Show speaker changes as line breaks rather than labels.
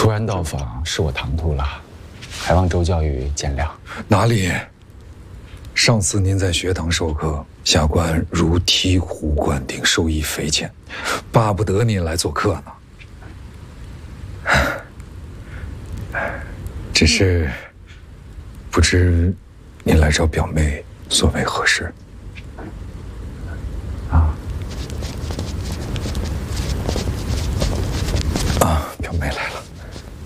突然到访是我唐突了，还望周教育见谅。
哪里？上次您在学堂授课，下官如醍醐灌顶，受益匪浅，巴不得您来做客呢。只是不知您来找表妹所为何事？